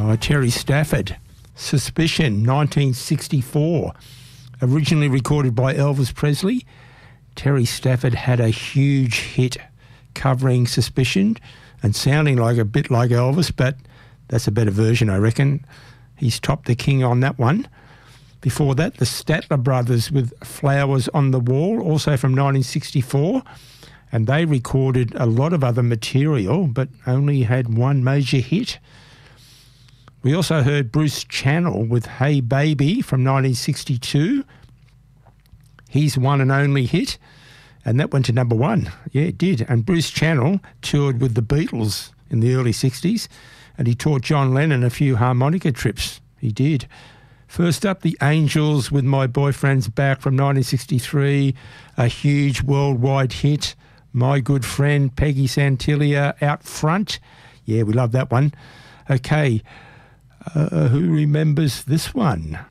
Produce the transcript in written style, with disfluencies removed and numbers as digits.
Terry Stafford, Suspicion, 1964. Originally recorded by Elvis Presley, Terry Stafford had a huge hit covering Suspicion and sounding like a bit like Elvis, but that's a better version, I reckon. He's topped the king on that one. Before that, the Statler Brothers with Flowers on the Wall, also from 1964. And they recorded a lot of other material, but only had one major hit. We also heard Bruce Channel with Hey Baby from 1962. His one and only hit, and that went to number one. Yeah, it did. And Bruce Channel toured with the Beatles in the early 60s, and he taught John Lennon a few harmonica trips. He did. First up, the Angels with My Boyfriend's Back from 1963, a huge worldwide hit. My good friend Peggy Santilia, Out Front. Yeah, we love that one. Okay, who remembers this one?